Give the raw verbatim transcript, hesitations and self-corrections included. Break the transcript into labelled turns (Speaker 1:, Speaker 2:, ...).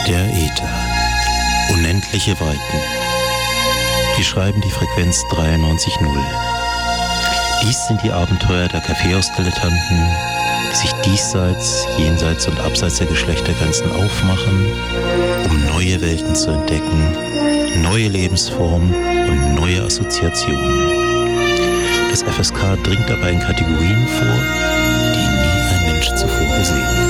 Speaker 1: Der Äther. Unendliche Weiten. Die schreiben die Frequenz dreiundneunzig null. Dies sind die Abenteuer der Kaffeehaus-Dilettanten, die sich diesseits, jenseits und abseits der Geschlechtergrenzen aufmachen, um neue Welten zu entdecken, neue Lebensformen und neue Assoziationen. Das F S K dringt dabei in Kategorien vor, die nie ein Mensch zuvor gesehen hat.